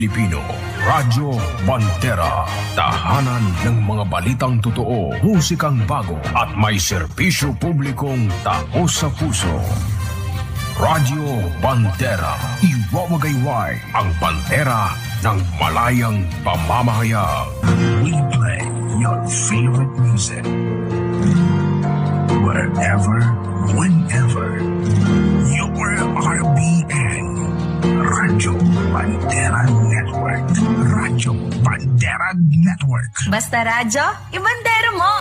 Pilipino, Radyo Bandera, tahanan ng mga balitang totoo, musikang bago at may serbisyo publikong taos sa puso. Radyo Bandera, iwawagayway ang bandera ng malayang pamamahayag. We play your favorite music wherever, whenever. Your RBN, Radyo Bandera Network. Radyo Bandera Network. Basta radyo, ibandero mo!